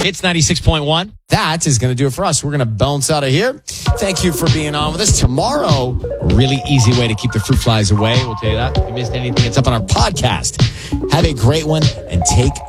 It's 96.1. That is going to do it for us. We're going to bounce out of here. Thank you for being on with us. Tomorrow, a really easy way to keep the fruit flies away. We'll tell you that. If you missed anything, it's up on our podcast. Have a great one and take